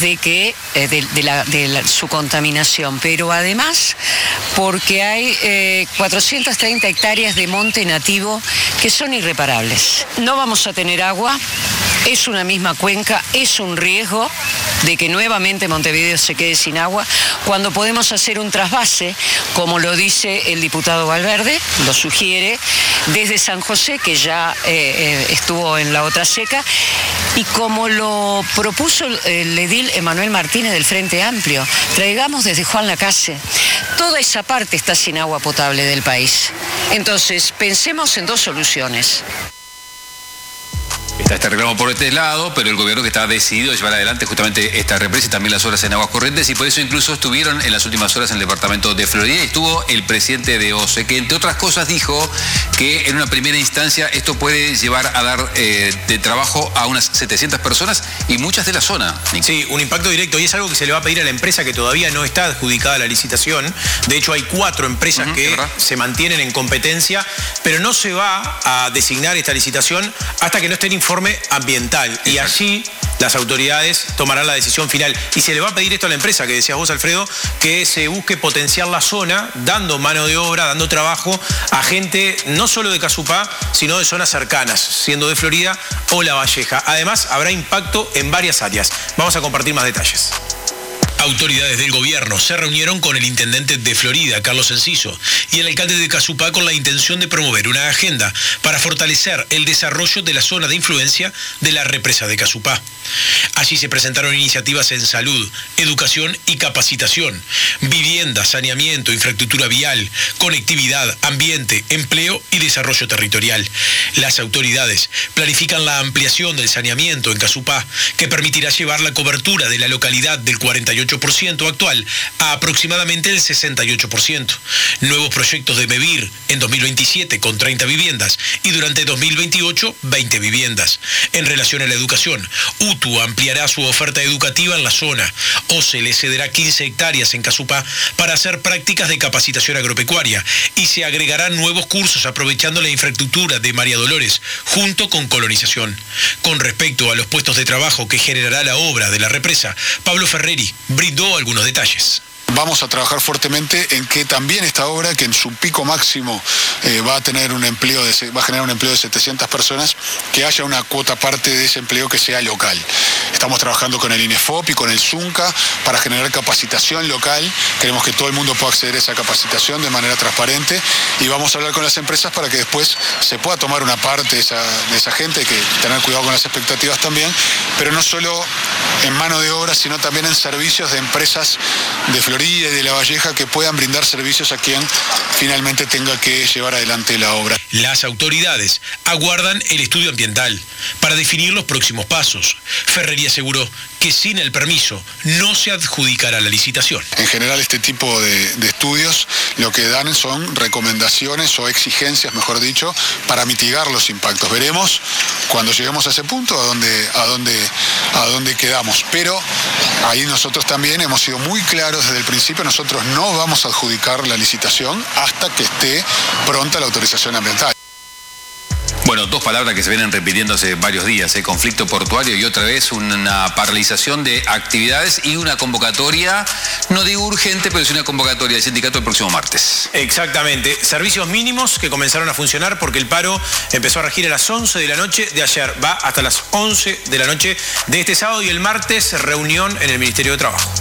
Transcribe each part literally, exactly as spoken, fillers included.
de que eh, de, de, la, de la, su contaminación, pero además porque hay eh, cuatrocientas treinta hectáreas de monte nativo que son irreparables. No vamos a tener agua, es una misma cuenca, es un riesgo de que nuevamente Montevideo se quede sin agua, cuando podemos hacer un trasvase, como lo dice el diputado Valverde, lo sugiere, desde San José, que ya eh, eh, estuvo en la otra seca, y como lo propuso el edil Emanuel Martínez del Frente Amplio, traigamos desde Juan Lacase. Toda esa parte está sin agua potable del país. Entonces, pensemos en dos soluciones. Está este reclamo por este lado, pero el gobierno que está decidido a llevar adelante justamente esta represa y también las obras en aguas corrientes, y por eso incluso estuvieron en las últimas horas en el departamento de Florida y estuvo el presidente de O C E, que entre otras cosas dijo que en una primera instancia esto puede llevar a dar eh, de trabajo a unas setecientas personas y muchas de la zona. Nico. Sí, un impacto directo, y es algo que se le va a pedir a la empresa que todavía no está adjudicada a la licitación. De hecho, hay cuatro empresas uh-huh, que se mantienen en competencia, pero no se va a designar esta licitación hasta que no esté el informe ambiental. Exacto. Y allí las autoridades tomarán la decisión final. Y se le va a pedir esto a la empresa, que decías vos, Alfredo, que se busque potenciar la zona, dando mano de obra, dando trabajo a gente no solo de Casupá, sino de zonas cercanas, siendo de Florida o La Valleja. Además, habrá impacto en varias áreas. Vamos a compartir más detalles. Autoridades del gobierno se reunieron con el intendente de Florida, Carlos Enciso, y el alcalde de Casupá con la intención de promover una agenda para fortalecer el desarrollo de la zona de influencia de la represa de Casupá. Allí se presentaron iniciativas en salud, educación y capacitación, vivienda, saneamiento, infraestructura vial, conectividad, ambiente, empleo y desarrollo territorial. Las autoridades planifican la ampliación del saneamiento en Casupá, que permitirá llevar la cobertura de la localidad del cuarenta y ocho por ciento actual a aproximadamente el sesenta y ocho por ciento. Nuevos proyectos de MEVIR en dos mil veintisiete con treinta viviendas y durante dos mil veintiocho veinte viviendas. En relación a la educación, U T U ampliará su oferta educativa en la zona. O C E le cederá quince hectáreas en Casupá para hacer prácticas de capacitación agropecuaria y se agregarán nuevos cursos aprovechando la infraestructura de María Dolores junto con colonización. Con respecto a los puestos de trabajo que generará la obra de la represa, Pablo Ferreri brindó algunos detalles. Vamos a trabajar fuertemente en que también esta obra, que en su pico máximo eh, va a tener un empleo de, va a generar un empleo de setecientas personas, que haya una cuota parte de ese empleo que sea local. Estamos trabajando con el INEFOP y con el ZUNCA para generar capacitación local. Queremos que todo el mundo pueda acceder a esa capacitación de manera transparente, y vamos a hablar con las empresas para que después se pueda tomar una parte de esa, de esa gente. Hay que tener cuidado con las expectativas también, pero no solo en mano de obra, sino también en servicios de empresas de Florida y de La Valleja que puedan brindar servicios a quien finalmente tenga que llevar adelante la obra. Las autoridades aguardan el estudio ambiental para definir los próximos pasos. Ferreri aseguró que sin el permiso no se adjudicará la licitación. En general, este tipo de, de estudios lo que dan son recomendaciones o exigencias, mejor dicho, para mitigar los impactos. Veremos cuando lleguemos a ese punto a dónde, a dónde, a dónde quedamos. Pero ahí nosotros también hemos sido muy claros desde el principio. Nosotros no vamos a adjudicar la licitación hasta que esté pronta la autorización ambiental. Bueno, dos palabras que se vienen repitiendo hace varios días, ¿eh? Conflicto portuario y otra vez una paralización de actividades y una convocatoria, no digo urgente, pero es una convocatoria del sindicato el próximo martes. Exactamente, servicios mínimos que comenzaron a funcionar porque el paro empezó a regir a las once de la noche de ayer, va hasta las once de la noche de este sábado, y el martes reunión en el Ministerio de Trabajo.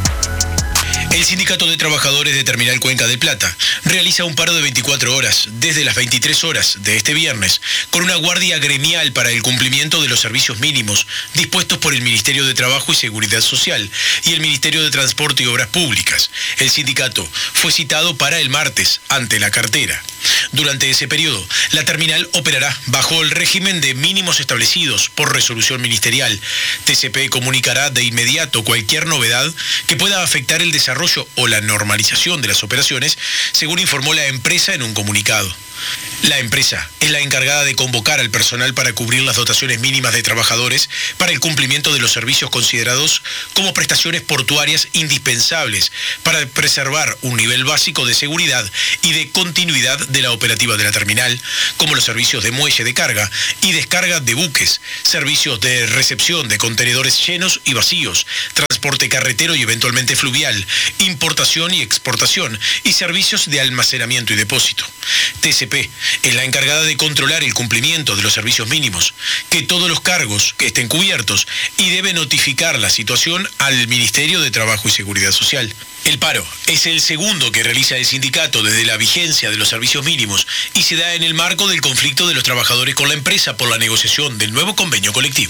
El Sindicato de Trabajadores de Terminal Cuenca del Plata realiza un paro de veinticuatro horas desde las veintitrés horas de este viernes con una guardia gremial para el cumplimiento de los servicios mínimos dispuestos por el Ministerio de Trabajo y Seguridad Social y el Ministerio de Transporte y Obras Públicas. El sindicato fue citado para el martes ante la cartera. Durante ese periodo, la terminal operará bajo el régimen de mínimos establecidos por resolución ministerial. T C P comunicará de inmediato cualquier novedad que pueda afectar el desarrollo o la normalización de las operaciones, según informó la empresa en un comunicado. La empresa es la encargada de convocar al personal para cubrir las dotaciones mínimas de trabajadores para el cumplimiento de los servicios considerados como prestaciones portuarias indispensables para preservar un nivel básico de seguridad y de continuidad de la operativa de la terminal, como los servicios de muelle de carga y descarga de buques, servicios de recepción de contenedores llenos y vacíos, transporte transporte carretero y eventualmente fluvial, importación y exportación, y servicios de almacenamiento y depósito. T C P es la encargada de controlar el cumplimiento de los servicios mínimos, que todos los cargos que estén cubiertos, y debe notificar la situación al Ministerio de Trabajo y Seguridad Social. El paro es el segundo que realiza el sindicato desde la vigencia de los servicios mínimos y se da en el marco del conflicto de los trabajadores con la empresa por la negociación del nuevo convenio colectivo.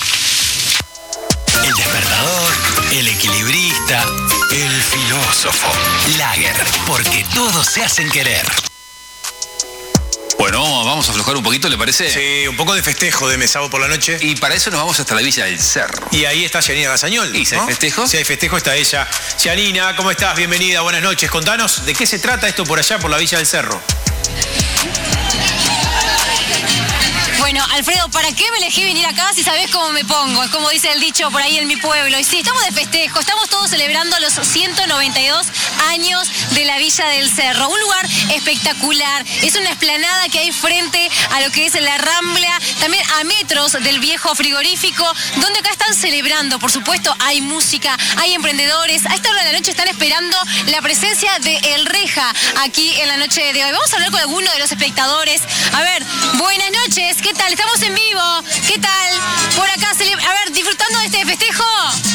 El despertador, el equilibrista, el filósofo, Lager, porque todos se hacen querer. Bueno, vamos a aflojar un poquito, ¿le parece? Sí, un poco de festejo de sábado por la noche. Y para eso nos vamos hasta la Villa del Cerro. Y ahí está Yanina Gazañol. ¿Y si hay ¿no? festejo? Si hay festejo está ella. Yanina, ¿cómo estás? Bienvenida, buenas noches. Contanos, ¿de qué se trata esto por allá, por la Villa del Cerro? Bueno, Alfredo, ¿para qué me elegí venir acá si sabés cómo me pongo? Es como dice el dicho por ahí en mi pueblo. Y sí, estamos de festejo, estamos todos celebrando los ciento noventa y dos años de la Villa del Cerro. Un lugar espectacular, es una explanada que hay frente a lo que es la Rambla, también a metros del viejo frigorífico, donde acá están celebrando, por supuesto, hay música, hay emprendedores. A esta hora de la noche están esperando la presencia de El Reja aquí en la noche de hoy. Vamos a hablar con alguno de los espectadores. A ver, buenas noches, ¿qué tal? Estamos en vivo, ¿qué tal? Por acá, a ver, disfrutando de este festejo.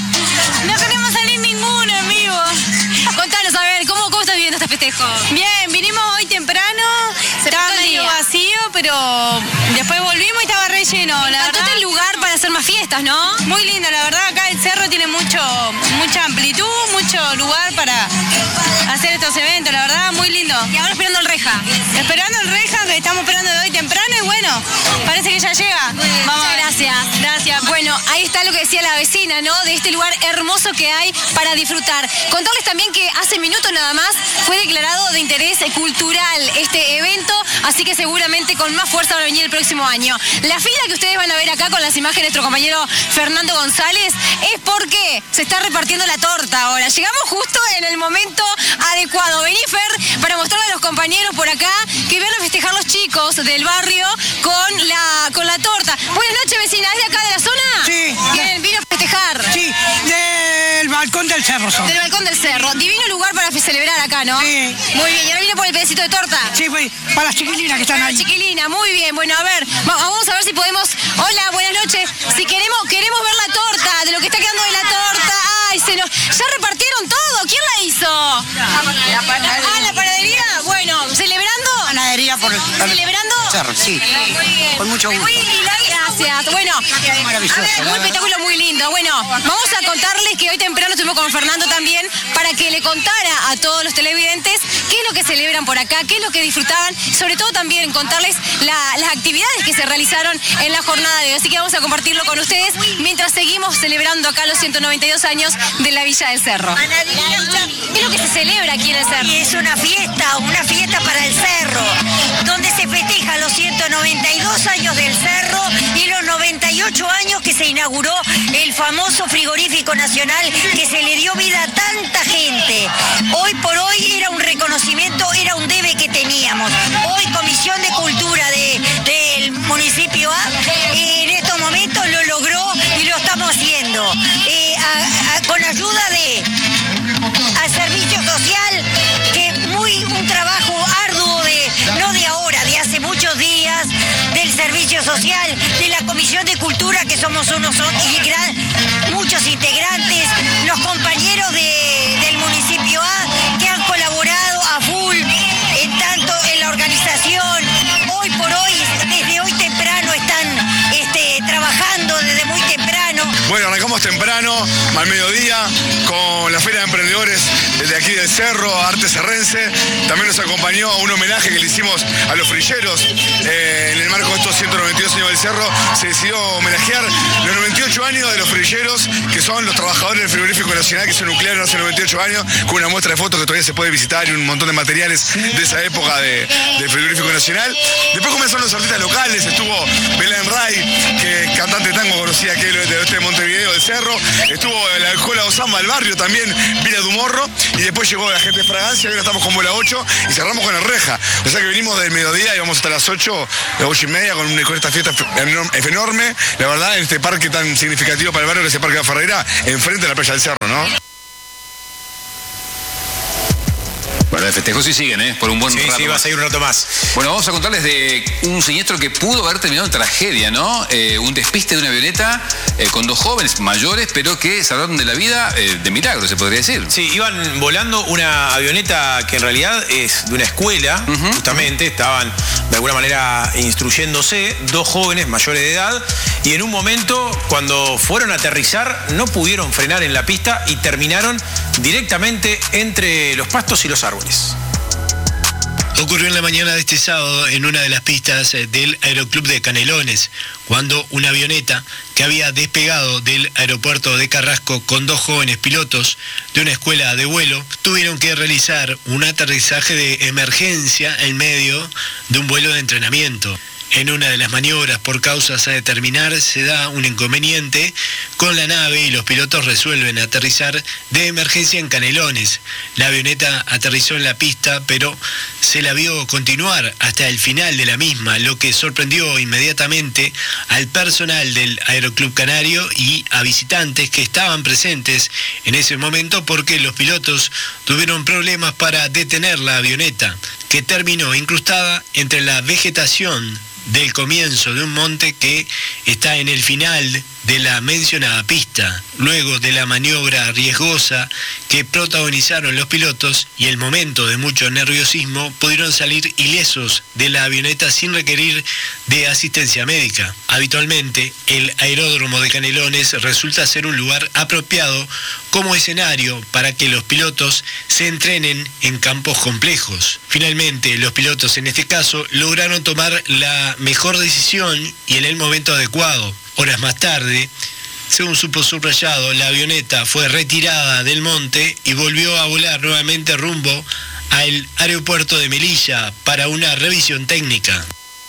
No queremos salir ninguno en vivo. Contanos, a ver, ¿cómo, cómo estás viviendo este festejo? Bien, vinimos hoy temprano, estaba medio vacío, pero después volvimos y estaba re lleno, la verdad. El lugar para hacer más fiestas, ¿no? Muy lindo, la verdad, acá el cerro tiene mucho, mucha amplitud, mucho lugar para hacer estos eventos, la verdad, muy lindo. Y ahora esperando el Reja. Esperando el Reja, que estamos esperando de hoy temprano y bueno, parece que ya llega. Vamos, gracias. Gracias. Bueno, ahí está lo que decía la vecina, ¿no? De este lugar hermoso que hay para disfrutar. Contarles también que hace minutos nada más fue declarado de interés cultural este evento, así que seguramente con más fuerza va a venir el próximo año. La fila que ustedes van a ver acá con las imágenes de nuestro compañero Fernando González es porque se está repartiendo la torta ahora. Llegamos justo en el momento adecuado. Vení, Fer, para mostrarle a los compañeros por acá que van a festejar los chicos del barrio con la, con la torta. Buenas noches, vecina. ¿Es de acá de la zona? Sí. Bien, vino a festejar. Sí, del balcón del cerro son. Del balcón del cerro. Divino lugar para celebrar acá, ¿no? Sí. Muy bien. ¿Y ahora viene por el pedacito de torta? Sí, pues, para las chiquilinas que están Para ahí. la chiquilina, muy bien. Bueno, a ver, va- vamos a ver si podemos... Hola, buenas noches. Si queremos queremos ver la torta, de lo que está quedando de la torta. Ay, se nos... Ya repartieron todo. ¿Quién la hizo? La panadería. Ah, la panadería. Bueno, ¿celebrando? Panadería por el ¿Celebrando? cerro, sí. Muy bien. Con mucho gusto. Muy linda, gracias. Bueno, Maravilloso, a ver, la un verdad. espectáculo muy lindo. Bueno, vamos a contarles que hoy temprano estuvimos con Fernando también para que le contara a todos los televidentes qué es lo que celebran por acá, qué es lo que disfrutaban, sobre todo también contarles la- las actividades que se realizaron en la jornada de hoy. Así que vamos a compartirlo con ustedes mientras seguimos celebrando acá los ciento noventa y dos años de la Villa del Cerro. ¿Qué es lo que se celebra aquí en el Cerro? Y es una fiesta, una fiesta para el cerro, donde se festejan los ciento noventa y dos años del cerro y los noventa y ocho años que se inauguró el famoso frigorífico nacional que se le dio vida a tanta gente. Hoy por hoy era un reconocimiento, era un debe que teníamos. Hoy Comisión de Cultura de, del municipio A, eh, en estos momentos lo logró y lo estamos haciendo. Eh, a- a- con ayuda de al servicio social, que muy un trabajo arduo de, no de ahora, de hace muchos días, del servicio social, de la Comisión de Cultura, que somos unos y gran- muchos integrantes, los compañeros de- del municipio A, que han colaborado a full en tanto en la organización. Hoy por hoy, desde hoy temprano están este, trabajando desde muy temprano. Bueno, arrancamos temprano, al mediodía, con la Feria de Emprendedores de aquí del Cerro, Arte Cerrense. También nos acompañó un homenaje que le hicimos a los frilleros. Eh, en el marco de estos ciento noventa y dos años del Cerro, se decidió homenajear los noventa y ocho años de los frilleros, que son los trabajadores del Frigorífico Nacional, que se nuclearon hace noventa y ocho años, con una muestra de fotos que todavía se puede visitar y un montón de materiales de esa época de, del Frigorífico Nacional. Después comenzaron los artistas locales, estuvo Belén Ray, que es cantante de tango conocida aquí del oeste de Montevideo, del Cerro. Estuvo estuvo la escuela Osama del barrio también, Villa de Morro, y después llegó la gente de Fragancia, y ahora estamos como la ocho y cerramos con el Reja. O sea que venimos del mediodía y vamos hasta las ocho, las ocho y media, con, con esta fiesta enorme, la verdad, en este parque tan significativo para el barrio que es el Parque de la Ferreira, enfrente de la playa del Cerro, ¿no? Bueno, de festejos sí siguen, ¿eh? Por un buen sí, rato. Sí, va a seguir un rato más. Bueno, vamos a contarles de un siniestro que pudo haber terminado en tragedia, ¿no? Eh, un despiste de una avioneta eh, con dos jóvenes mayores, pero que salvaron de la vida eh, de milagro, se podría decir. Sí, iban volando una avioneta que en realidad es de una escuela, uh-huh. justamente, estaban de alguna manera instruyéndose, dos jóvenes mayores de edad, y en un momento, cuando fueron a aterrizar, no pudieron frenar en la pista y terminaron directamente entre los pastos y los árboles. Ocurrió en la mañana de este sábado en una de las pistas del Aeroclub de Canelones, cuando una avioneta que había despegado del aeropuerto de Carrasco con dos jóvenes pilotos de una escuela de vuelo tuvieron que realizar un aterrizaje de emergencia en medio de un vuelo de entrenamiento. En una de las maniobras por causas a determinar se da un inconveniente con la nave y los pilotos resuelven aterrizar de emergencia en Canelones. La avioneta aterrizó en la pista, pero se la vio continuar hasta el final de la misma, lo que sorprendió inmediatamente al personal del Aeroclub Canario y a visitantes que estaban presentes en ese momento porque los pilotos tuvieron problemas para detener la avioneta, que terminó incrustada entre la vegetación del comienzo de un monte que está en el final de la mencionada pista. Luego de la maniobra riesgosa que protagonizaron los pilotos y el momento de mucho nerviosismo, pudieron salir ilesos de la avioneta sin requerir de asistencia médica. Habitualmente, el aeródromo de Canelones resulta ser un lugar apropiado como escenario para que los pilotos se entrenen en campos complejos. Finalmente, los pilotos en este caso lograron tomar la mejor decisión y en el momento adecuado. Horas más tarde, según supo subrayado, la avioneta fue retirada del monte y volvió a volar nuevamente rumbo al aeropuerto de Melilla para una revisión técnica.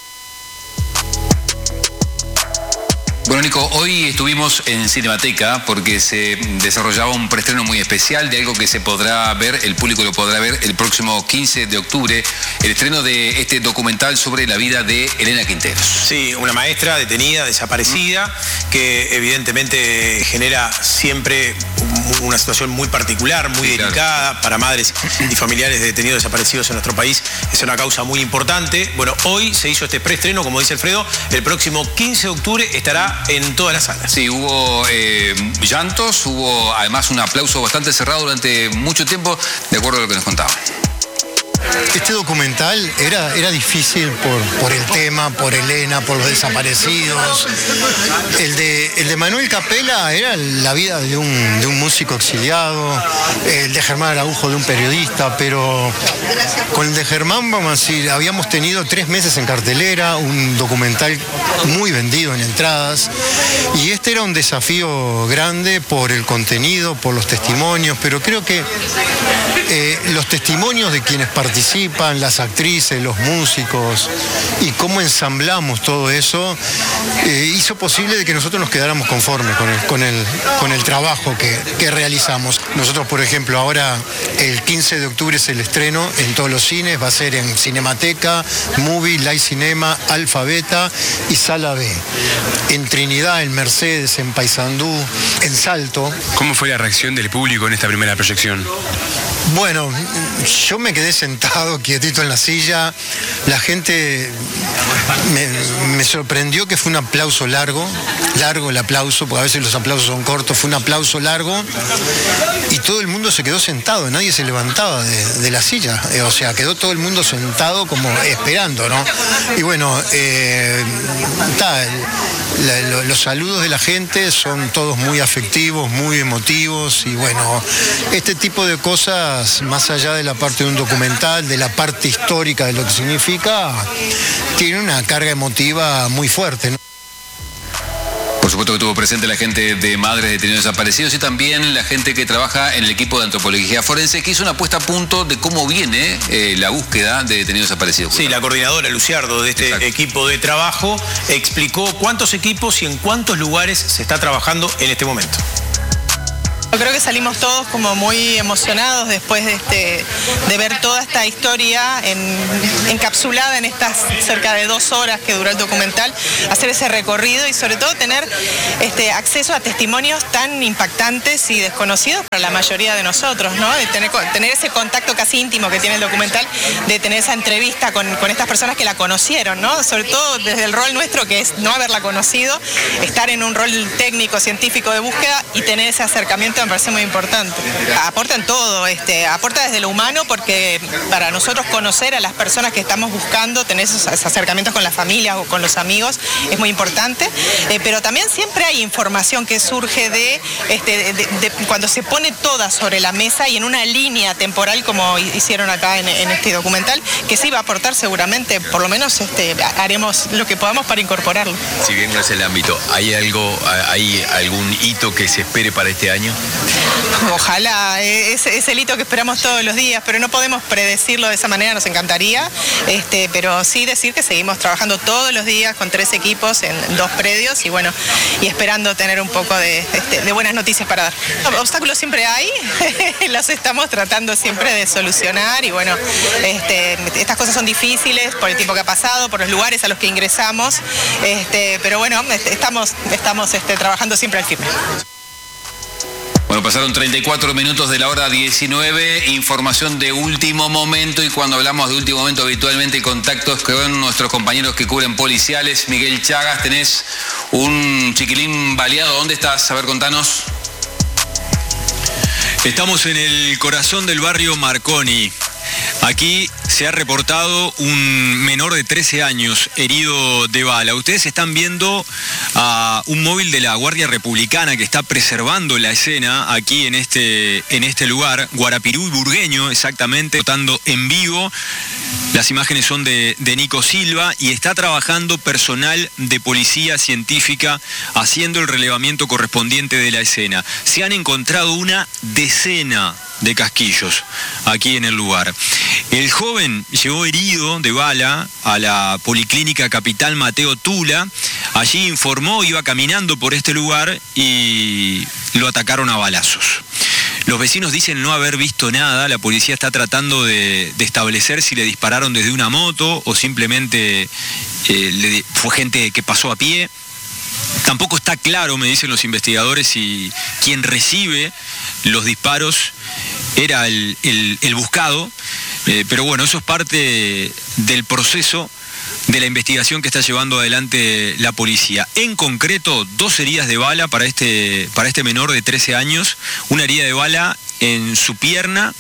Bueno, Nico, hoy estuvimos en Cinemateca porque se desarrollaba un preestreno muy especial de algo que se podrá ver, el público lo podrá ver el próximo quince de octubre, el estreno de este documental sobre la vida de Elena Quinteros. Sí, una maestra detenida, desaparecida, mm. que evidentemente genera siempre una situación muy particular, muy sí, delicada, claro. Para madres y familiares de detenidos desaparecidos en nuestro país. Es una causa muy importante. Bueno, hoy se hizo este preestreno, como dice Alfredo, el próximo quince de octubre estará en todas las salas. Sí, hubo eh, llantos, hubo además un aplauso bastante cerrado durante mucho tiempo, de acuerdo a lo que nos contaban. Este documental era, era difícil por, por el tema, por Elena, por los desaparecidos. El de, el de Manuel Capela era la vida de un, de un músico exiliado, el de Germán Araujo de un periodista, pero con el de Germán, vamos a decir, habíamos tenido tres meses en cartelera, un documental muy vendido en entradas, y este era un desafío grande por el contenido, por los testimonios, pero creo que eh, los testimonios de quienes participan participan, las actrices, los músicos, y cómo ensamblamos todo eso, eh, hizo posible de que nosotros nos quedáramos conformes con el, con el, con el trabajo que, que realizamos. Nosotros, por ejemplo, ahora el quince de octubre es el estreno en todos los cines, va a ser en Cinemateca, Movie, Live Cinema, Alfa Beta y Sala B. En Trinidad, en Mercedes, en Paysandú, en Salto. ¿Cómo fue la reacción del público en esta primera proyección? Bueno, yo me quedé sentado quietito en la silla. La gente me, me sorprendió que fue un aplauso largo, largo el aplauso, porque a veces los aplausos son cortos, fue un aplauso largo y todo el mundo se quedó sentado, nadie se levantaba de, de la silla, o sea, quedó todo el mundo sentado como esperando, ¿no? Y bueno, eh, ta, la, lo, los saludos de la gente son todos muy afectivos, muy emotivos y bueno, este tipo de cosas, más allá de la parte de un documental, de la parte histórica de lo que significa, tiene una carga emotiva muy fuerte, ¿no? Por supuesto que estuvo presente la gente de Madres de Detenidos Desaparecidos y también la gente que trabaja en el equipo de antropología forense, que hizo una puesta a punto de cómo viene eh, la búsqueda de detenidos desaparecidos. Sí, la coordinadora Luciardo de este Exacto. equipo de trabajo explicó cuántos equipos y en cuántos lugares se está trabajando en este momento. Yo creo que salimos todos como muy emocionados después de, este, de ver toda esta historia en, encapsulada en estas cerca de dos horas que duró el documental, hacer ese recorrido y sobre todo tener este, acceso a testimonios tan impactantes y desconocidos para la mayoría de nosotros, ¿no? De tener, tener ese contacto casi íntimo que tiene el documental, de tener esa entrevista con, con estas personas que la conocieron, ¿no? Sobre todo desde el rol nuestro, que es no haberla conocido, estar en un rol técnico, científico de búsqueda y tener ese acercamiento me parece muy importante. Aportan todo, este, aporta desde lo humano porque para nosotros conocer a las personas que estamos buscando, tener esos acercamientos con la familia o con los amigos es muy importante, eh, pero también siempre hay información que surge de, este, de, de, de cuando se pone toda sobre la mesa y en una línea temporal como hicieron acá en, en este documental, que sí va a aportar seguramente, por lo menos este, haremos lo que podamos para incorporarlo. Si bien no es el ámbito, ¿hay algo, hay algún hito que se espere para este año? Ojalá, es, es el hito que esperamos todos los días, pero no podemos predecirlo de esa manera, nos encantaría, este, pero sí decir que seguimos trabajando todos los días con tres equipos en dos predios y bueno, y esperando tener un poco de, este, de buenas noticias para dar. Obstáculos siempre hay, los estamos tratando siempre de solucionar y bueno, este, estas cosas son difíciles por el tiempo que ha pasado, por los lugares a los que ingresamos, este, pero bueno, estamos, estamos este, trabajando siempre al firme. Bueno, pasaron treinta y cuatro minutos de la hora diecinueve, información de último momento y cuando hablamos de último momento habitualmente contactos con nuestros compañeros que cubren policiales. Miguel Chagas, tenés un chiquilín baleado, ¿dónde estás? A ver, contanos. Estamos en el corazón del barrio Marconi. Aquí se ha reportado un menor de trece años herido de bala. Ustedes están viendo a un móvil de la Guardia Republicana que está preservando la escena aquí en este, en este lugar, Guarapirú y Burgueño, exactamente, reportando en vivo. Las imágenes son de, de Nico Silva y está trabajando personal de policía científica haciendo el relevamiento correspondiente de la escena. Se han encontrado una decena de casquillos aquí en el lugar. El joven llegó herido de bala a la Policlínica Capital Mateo Tula. Allí informó, iba caminando por este lugar y lo atacaron a balazos. Los vecinos dicen no haber visto nada, la policía está tratando de, de establecer si le dispararon desde una moto o simplemente eh, le, fue gente que pasó a pie. Tampoco está claro, me dicen los investigadores, si quien recibe los disparos era el, el, el buscado, eh, pero bueno, eso es parte del proceso de la investigación que está llevando adelante la policía. En concreto, dos heridas de bala para este, para este menor de trece años, una herida de bala en su pierna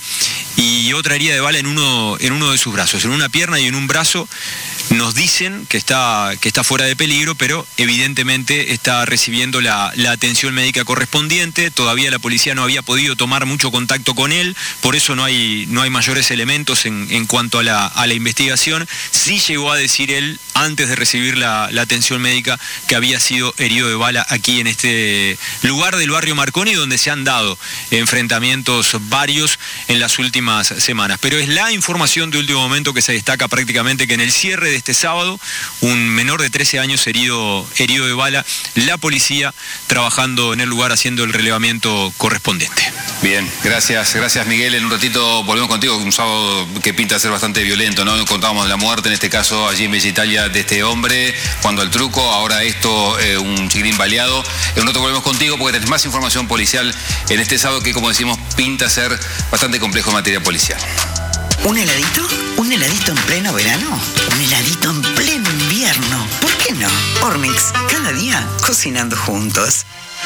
y otra herida de bala en uno, en uno de sus brazos, en una pierna y en un brazo. Nos dicen que está, que está fuera de peligro, pero evidentemente está recibiendo la, la atención médica correspondiente. Todavía la policía no había podido tomar mucho contacto con él, por eso no hay, no hay mayores elementos en, en cuanto a la, a la investigación. Sí llegó a decir él, antes de recibir la, la atención médica, que había sido herido de bala aquí en este lugar del barrio Marconi, donde se han dado enfrentamientos varios en las últimas semanas. Pero es la información de último momento que se destaca prácticamente, que en el cierre de este sábado, un menor de trece años herido, herido de bala, la policía trabajando en el lugar haciendo el relevamiento correspondiente. Bien, gracias, gracias Miguel. En un ratito volvemos contigo, un sábado que pinta ser bastante violento, ¿no? Contábamos de la muerte, en este caso allí en Bella Italia, de este hombre, cuando el truco, ahora esto, eh, un chiquirín baleado. En un rato volvemos contigo porque tenés más información policial en este sábado que, como decimos, pinta ser bastante complejo en materia policial. ¿Un heladito? ¿Un heladito en pleno verano? ¿Un heladito en pleno invierno? ¿Por qué no? Ormix, cada día cocinando juntos.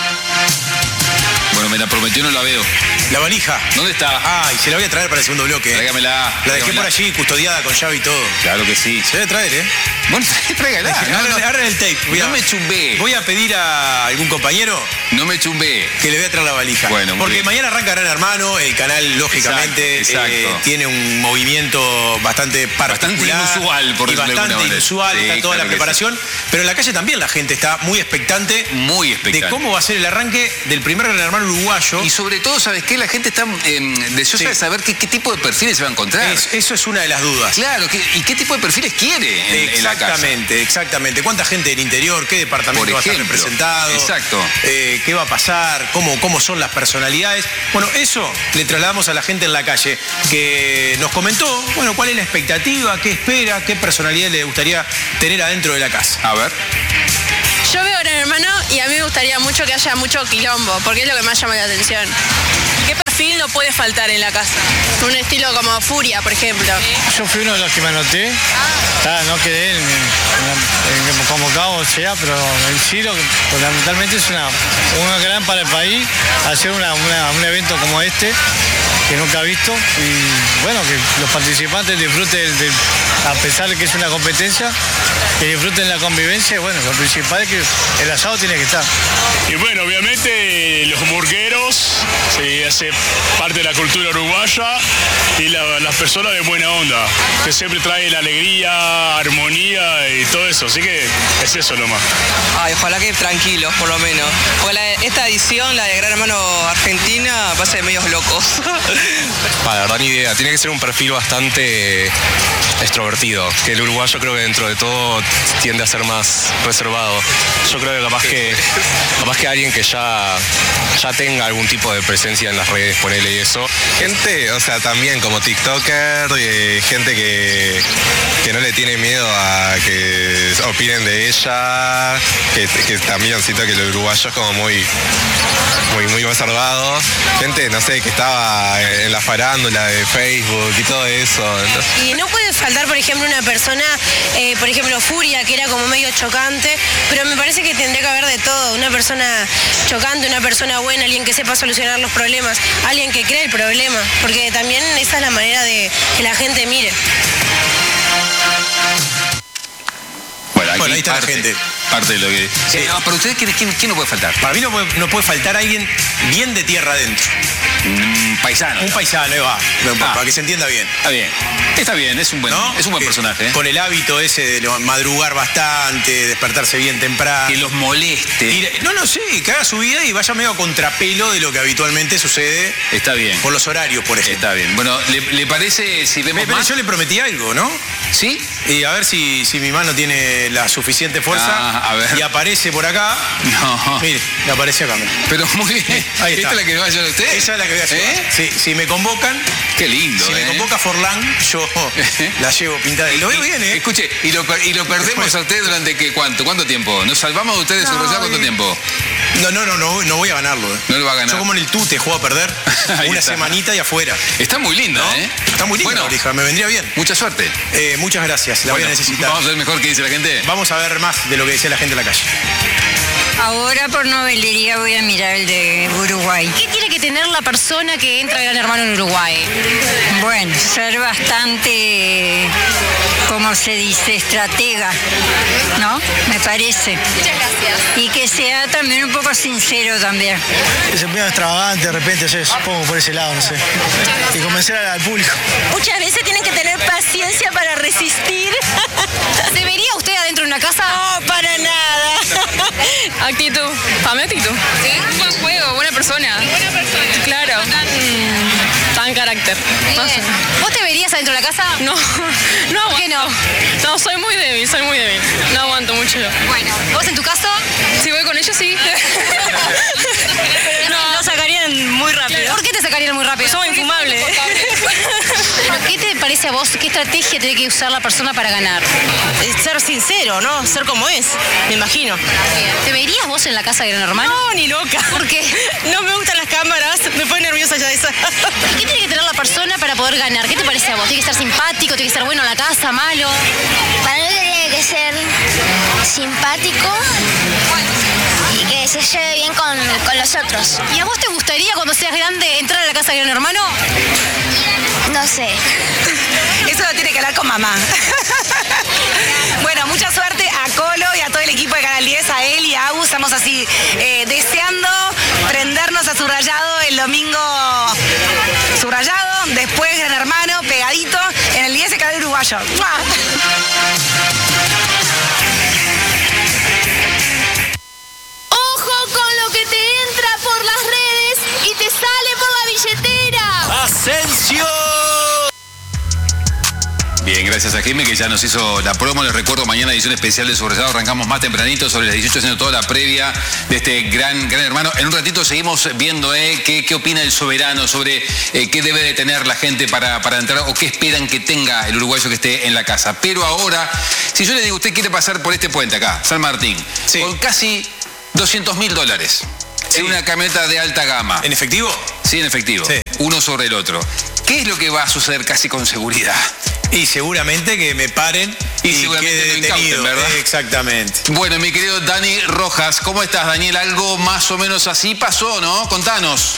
Bueno, me la prometió, no la veo. La valija. ¿Dónde está? Ah, y se la voy a traer para el segundo bloque. Tráigamela. La dejé por allí, custodiada con llave y todo. Claro que sí. Se debe traer, ¿eh? Bueno, tráigala. No, no, agarren el tape. Voy a, no me chumbé. Voy a pedir a algún compañero. No me chumbé. Que le voy a traer la valija. Bueno, porque bien. Mañana arranca Gran Hermano, el canal, lógicamente, exacto, exacto. Eh, tiene un movimiento bastante particular. Bastante inusual, por y bastante inusual, sí, está toda claro la preparación. Sí. Pero en la calle también la gente está muy expectante. Muy expectante. De cómo va a ser el arranque del primer Gran Hermano uruguayo. Y sobre todo, ¿sabes qué? la gente está eh, deseosa Sí. de saber qué, qué tipo de perfiles se va a encontrar. Es- eso es una de las dudas. Claro, ¿qué- ¿y qué tipo de perfiles quiere en, en la casa? Exactamente, exactamente. ¿Cuánta gente del interior? ¿Qué departamento Por va a estar ejemplo. representado? Exacto. Eh, ¿Qué va a pasar? ¿Cómo, ¿Cómo son las personalidades? Bueno, eso le trasladamos a la gente en la calle, que nos comentó, bueno, cuál es la expectativa, qué espera, qué personalidad le gustaría tener adentro de la casa. A ver. Yo veo a Gran Hermano y a mí me gustaría mucho que haya mucho quilombo, porque es lo que más llama la atención. ¿Qué perfil no puede faltar en la casa? Un estilo como Furia, por ejemplo. Yo fui uno de los que me anoté. Ah, no quedé en, en- en- convocado, o sea, pero en sí lo que fundamentalmente es una, una gran para el país hacer una- una- un evento como este que nunca he visto y bueno, que los participantes disfruten, de, a pesar de que es una competencia, que disfruten la convivencia y bueno, lo principal es que el asado tiene que estar. Y bueno, obviamente los hamburgueros, se hace parte de la cultura uruguaya y la- las personas de buena onda, que siempre traen alegría, armonía y todo eso. Así que es eso nomás. Ay, ojalá que tranquilos, por lo menos. Porque la- esta edición, la de Gran Hermano Argentina, pasa de medios locos. Ah, la verdad ni idea, tiene que ser un perfil bastante extrovertido, que el uruguayo creo que dentro de todo tiende a ser más reservado. Yo creo que capaz que, capaz que alguien que ya, ya tenga algún tipo de presencia en las redes, ponele y eso. Gente, o sea, también como TikToker, eh, gente que, que no le tiene miedo a que opinen de ella, que, que también siento que el uruguayo es como muy, muy, muy reservado. Gente, no sé, que estaba en la farándula de Facebook y todo eso. ¿no? Y no puede faltar, por ejemplo, una persona, eh, por ejemplo, Furia, que era como medio chocante, pero me parece que tendría que haber de todo. Una persona chocante, una persona buena, alguien que sepa solucionar los problemas, alguien que cree el problema, porque también esa es la manera de que la gente mire. Bueno, aquí Bueno, ahí está la parte, gente. Parte de lo que... Sí. Eh, no, para ustedes, ¿quién, quién, quién no puede faltar? Para mí no puede, no puede faltar alguien bien de tierra adentro. Un paisano. Un paisano, ahí va. Ah. Para que se entienda bien. Está bien. Está bien, es un buen, ¿No? es un buen Que personaje. ¿eh? Con el hábito ese de lo- madrugar bastante, despertarse bien temprano. Que los moleste. Ir- no, no sé, que haga su vida y vaya medio a contrapelo de lo que habitualmente sucede. Está bien. Por los horarios, por ejemplo. Está bien. Bueno, ¿le, le parece si vemos Me- me- más? Yo le prometí algo, ¿no? ¿Sí? Y a ver si, si mi mano tiene la suficiente fuerza. Ah, a ver. Y aparece por acá. No. Mire, le aparece acá. mire. Pero muy bien. Ahí ¿Esta está. es la que va a llevar usted? Esa es la que voy a llevar. ¿Eh? Sí, si me convocan. Qué lindo, Si ¿eh? me convoca Forlán, yo la llevo pintada. Y lo veo Y- bien, ¿eh? Escuche, y lo, per- y lo perdemos a usted durante qué, cuánto, cuánto tiempo. ¿Nos salvamos de usted de su No, rosado cuánto y- tiempo? No, no, no, no, no voy a ganarlo. ¿eh? No lo va a ganar. Yo como en el tute juego a perder Ahí una está. semanita y afuera. Está muy linda, ¿No? ¿eh? Está muy linda, Bueno, la orija, me vendría bien. mucha suerte. Eh, muchas gracias, la voy a Bueno, necesitar. Vamos a ver mejor qué dice la gente. Vamos a ver más de lo que decía la gente en la calle. Ahora por novelería voy a mirar el de Uruguay. ¿Qué tiene que tener la persona que entra a Gran Hermano en Uruguay? Bueno, ser bastante, como se dice, estratega, ¿no? Me parece. Muchas gracias. Y que sea también un poco sincero también. Que se ponga extravagante de repente, yo supongo por ese lado, no sé. Y convencer al, al público. Muchas veces tienen que tener paciencia para resistir. ¿Se vería usted adentro de una casa? No, para nada. Actitud. Para mí actitud. Un buen juego, buena persona. Buena persona. Claro. Tan, tan carácter. No sé. ¿Vos te verías adentro de la casa? No, no ¿Por qué no? No, soy muy débil, soy muy débil. No aguanto mucho yo. Bueno, ¿vos en tu caso? Si voy con ellos, sí. No, lo sacarían muy rápido. ¿Por qué te sacarían muy rápido? Somos infumables. Pero, ¿qué te parece a vos? ¿Qué estrategia tiene que usar la persona para ganar? Ser sincero, ¿no? Ser como es, me imagino. ¿Te verías vos en la casa de Gran Hermano? No, ni loca. ¿Por qué? No me gustan las cámaras, me pone nerviosa ya esa. ¿Y qué tiene que tener la persona para poder ganar? ¿Qué te parece a vos? ¿Tiene que ser simpático? ¿Tiene que ser bueno en la casa? ¿Malo? Para mí tiene que ser simpático y que se lleve bien con, con los otros. ¿Y a vos te gustaría cuando seas grande entrar a la casa de Gran Hermano? No sé. Eso lo tiene que hablar con mamá. Bueno, mucha suerte a Colo y a todo el equipo de Canal diez, a él y a Agus. Estamos así eh, deseando prendernos a Subrayado el domingo. Subrayado, después Gran Hermano, pegadito, en el diez de Canal Uruguayo. ¡Mua! Ojo con lo que te entra por las redes y te sale por la billetera. Bien, gracias a Jaime que ya nos hizo la promo. Les recuerdo, mañana edición especial de Sobresado. Arrancamos más tempranito, sobre las dieciocho, haciendo toda la previa de este gran, gran hermano. En un ratito seguimos viendo eh, qué, qué opina el soberano sobre eh, qué debe de tener la gente para, para entrar o qué esperan que tenga el uruguayo que esté en la casa. Pero ahora, si yo le digo, usted quiere pasar por este puente acá, San Martín, sí, con casi doscientos mil dólares. Sí. En una camioneta de alta gama. ¿En efectivo? Sí, en efectivo. Sí. Uno sobre el otro. ¿Qué es lo que va a suceder casi con seguridad? Y seguramente que me paren y, y quede detenido, ¿verdad? Exactamente. Bueno, mi querido Dani Rojas, ¿cómo estás, Daniel? Algo más o menos así pasó, ¿no? Contanos.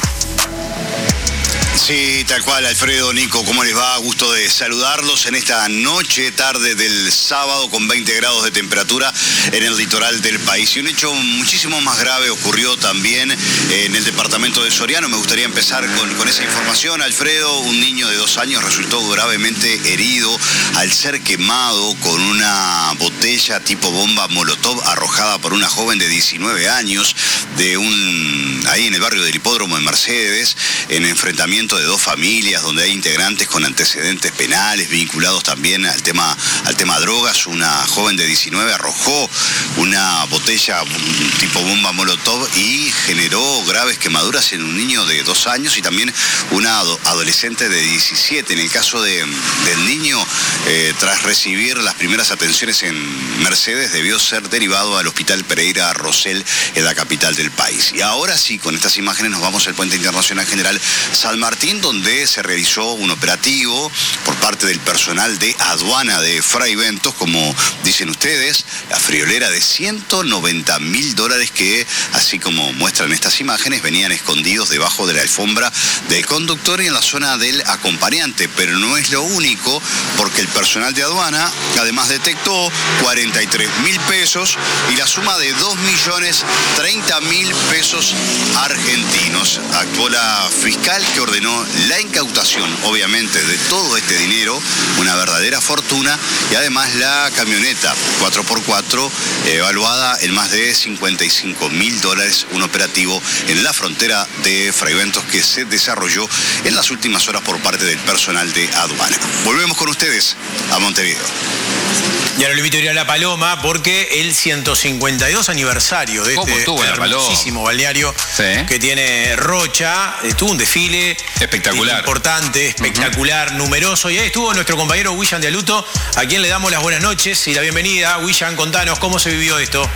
Sí, tal cual, Alfredo, Nico, ¿cómo les va? Gusto de saludarlos en esta noche, tarde del sábado, con veinte grados de temperatura en el litoral del país. Y un hecho muchísimo más grave ocurrió también en el departamento de Soriano. Me gustaría empezar con, con esa información, Alfredo. Un niño de dos años resultó gravemente herido al ser quemado con una botella tipo bomba molotov arrojada por una joven de diecinueve años de un ahí en el barrio del Hipódromo de Mercedes, en enfrentamiento de dos familias donde hay integrantes con antecedentes penales vinculados también al tema al tema drogas. Una joven de diecinueve arrojó una botella tipo bomba molotov y generó graves quemaduras en un niño de dos años y también una adolescente de diecisiete. En el caso de, del niño, eh, tras recibir las primeras atenciones en Mercedes, debió ser derivado al Hospital Pereira Rosell en la capital del país. Y ahora sí, con estas imágenes nos vamos al Puente Internacional General San Martín, donde se realizó un operativo por parte del personal de aduana de Fraiventos, como dicen ustedes, la friolera de ciento noventa mil dólares que, así como muestran estas imágenes, venían escondidos debajo de la alfombra del conductor y en la zona del acompañante. Pero no es lo único, porque el personal de aduana además detectó cuarenta y tres mil pesos y la suma de dos millones treinta mil pesos argentinos. Actuó la fiscal que ordenó la incautación, obviamente, de todo este dinero, una verdadera fortuna, y además la camioneta cuatro por cuatro, eh, evaluada en más de cincuenta y cinco mil dólares, un operativo en la frontera de Fraiventos que se desarrolló en las últimas horas por parte del personal de aduana. Volvemos con ustedes a Montevideo. Y ahora lo invito a ir a La Paloma porque el ciento cincuenta y dos aniversario de este hermosísimo balneario, sí, que tiene Rocha, tuvo un desfile espectacular, importante, espectacular, uh-huh, numeroso, y ahí estuvo nuestro compañero William de Aluto, a quien le damos las buenas noches y la bienvenida. William, contanos cómo se vivió esto.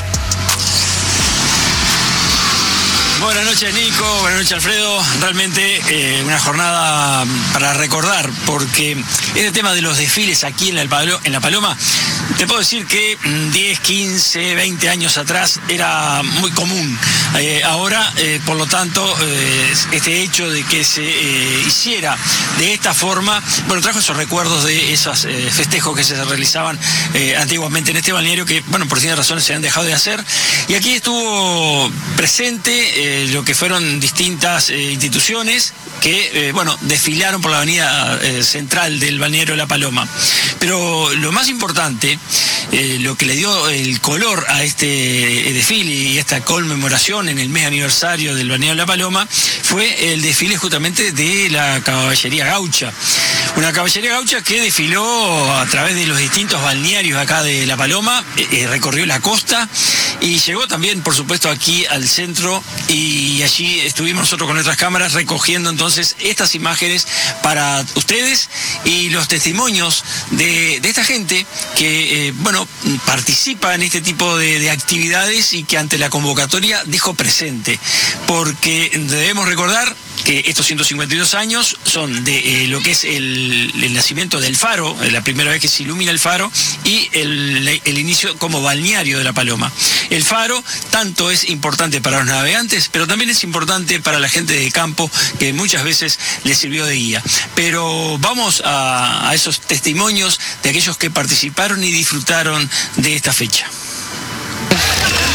Buenas noches, Nico. Buenas noches, Alfredo. Realmente eh, una jornada para recordar, porque este tema de los desfiles aquí en la, en la Paloma, te puedo decir que diez, quince, veinte años atrás era muy común. Eh, ahora, eh, por lo tanto, eh, este hecho de que se eh, hiciera de esta forma, bueno, trajo esos recuerdos de esos eh, festejos que se realizaban eh, antiguamente en este balneario, que, bueno, por ciertas razones se han dejado de hacer. Y aquí estuvo presente eh, lo que fueron distintas eh, instituciones que, eh, bueno, desfilaron por la avenida eh, central del balneario de La Paloma. Pero lo más importante, eh, lo que le dio el color a este desfile y esta conmemoración en el mes aniversario del balneario de La Paloma, fue el desfile justamente de la caballería gaucha. Una caballería gaucha que desfiló a través de los distintos balnearios acá de La Paloma, eh, recorrió la costa y llegó también, por supuesto, aquí al centro, y allí estuvimos nosotros con nuestras cámaras recogiendo entonces estas imágenes para ustedes y los testimonios de, de esta gente que, eh, bueno, participa en este tipo de, de actividades y que ante la convocatoria dijo presente, porque debemos recordar que estos ciento cincuenta y dos años son de eh, lo que es el, el nacimiento del faro, la primera vez que se ilumina el faro, y el, el inicio como balneario de La Paloma. El faro tanto es importante para los navegantes, pero también es importante para la gente de campo, que muchas veces les sirvió de guía. Pero vamos a, a esos testimonios de aquellos que participaron y disfrutaron de esta fecha.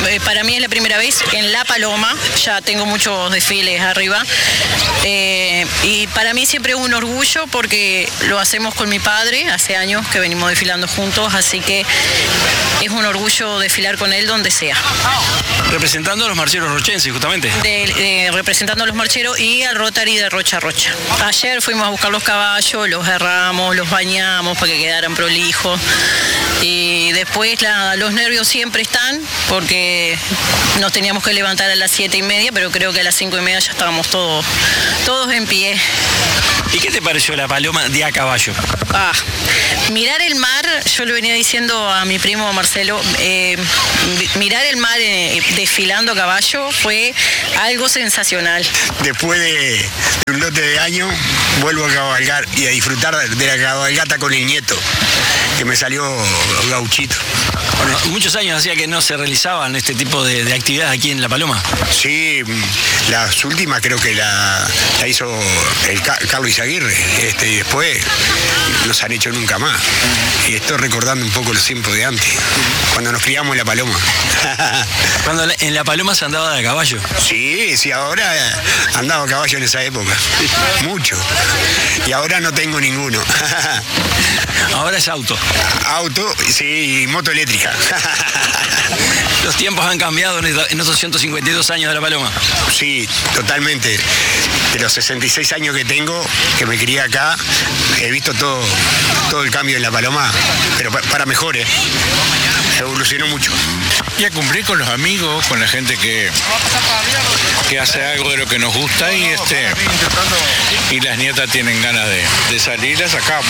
eh, para mí es la primera vez en La Paloma, ya tengo muchos desfiles arriba, eh, y para mí siempre es un orgullo porque lo hacemos con mi padre, hace años que venimos desfilando juntos, así que es un orgullo desfilar con él donde sea. Representando a los marcheros rochenses, justamente. De, de, representando a los marcheros y al Rotary de Rocha Rocha. Ayer fuimos a buscar los caballos, los herramos, los bañamos para que quedaran prolijos. Y después la, los nervios siempre están porque nos teníamos que levantar a las siete y media, pero creo que a las cinco y media ya estábamos todos, todos en pie. ¿Y qué te pareció La Paloma de a caballo? Ah, mirar el mar, yo le venía diciendo a mi primo Marcelo, eh, mirar el mar eh, desfilando a caballo fue algo sensacional. Después de, de un lote de años, vuelvo a cabalgar y a disfrutar de la cabalgata con el nieto, que me salió gauchito. Bueno, muchos años hacía que no se realizaban este tipo de, de actividades aquí en La Paloma. Sí, las últimas creo que la, la hizo el Carlos Izaguirre, este, y después no se han hecho nunca más. Y estoy recordando un poco los tiempos de antes, cuando nos criamos en La Paloma. Cuando en La Paloma se andaba de a caballo. Sí, sí, ahora andaba a caballo en esa época, mucho. Y ahora no tengo ninguno. Ahora es auto. Auto, sí, y moto eléctrica. Los tiempos han cambiado en estos ciento cincuenta y dos años de La Paloma. Sí, totalmente. De los sesenta y seis años que tengo, que me crié acá, he visto todo, todo el cambio en La Paloma, pero para mejor, ¿eh? Evolucionó mucho. Y a cumplir con los amigos, con la gente que, que hace algo de lo que nos gusta y este y las nietas tienen ganas de, de salir, las sacamos.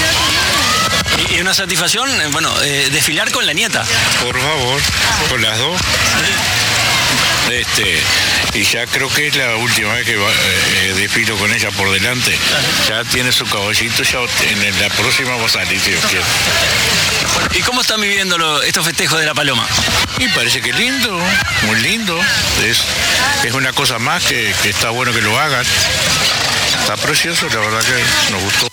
Y una satisfacción, bueno, eh, desfilar con la nieta. Por favor, con las dos. Este, y ya creo que es la última vez que va, eh, desfilo con ella por delante. Ya tiene su caballito, ya en la próxima va a salir, si Dios quiere. ¿Y cómo están viviendo lo, estos festejos de La Paloma? Y parece que lindo, muy lindo. Es, es una cosa más que, que está bueno que lo hagan. Está precioso, la verdad que nos gustó.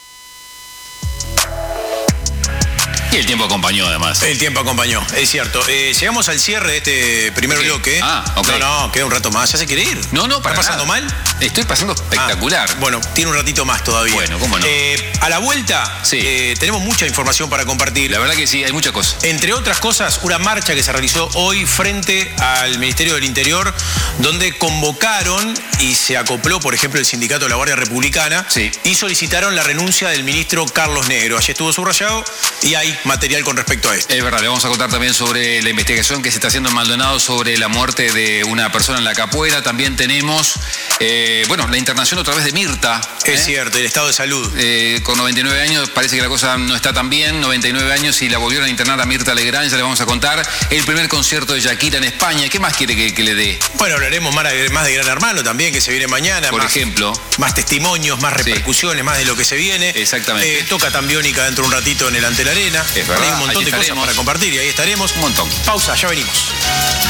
Y el tiempo acompañó, además. El tiempo acompañó, es cierto. Eh, llegamos al cierre de este primer okay. bloque. Ah, ok. No, no, queda un rato más. ¿Ya se quiere ir? No, no, para ¿Está pasando nada. mal? Estoy pasando espectacular. Ah, bueno, tiene un ratito más todavía. Bueno, cómo no. Eh, a la vuelta, sí. eh, tenemos mucha información para compartir. La verdad que sí, hay muchas cosas. Entre otras cosas, una marcha que se realizó hoy frente al Ministerio del Interior, donde convocaron y se acopló, por ejemplo, el sindicato de la Guardia Republicana sí. y solicitaron la renuncia del ministro Carlos Negro. Allí estuvo subrayado y hay material con respecto a esto. Es verdad, le vamos a contar también sobre la investigación que se está haciendo en Maldonado sobre la muerte de una persona en la Capuera. También tenemos, eh, bueno, la internación otra vez de Mirta. Es ¿eh? cierto, el estado de salud. Eh, con noventa y nueve años parece que la cosa no está tan bien. noventa y nueve años y la volvieron a internar a Mirta Legrand, ya le vamos a contar. El primer concierto de Shakira en España. ¿Qué más quiere que, que le dé? Bueno, hablaremos más de, más de Gran Hermano también, que se viene mañana. Por más, ejemplo. Más testimonios, más repercusiones, sí. más de lo que se viene. Exactamente. Eh, toca Tambiónica dentro de un ratito en el Ante la Arena. Es verdad. Hay un montón de cosas para compartir y ahí estaremos. Un montón. Pausa, ya venimos.